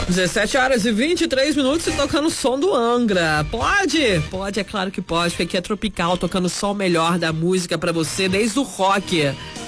17 horas e 23 minutos e tocando o som do Angra. Pode? Pode, é claro que pode, porque aqui é tropical, tocando só o melhor da música pra você, desde o rock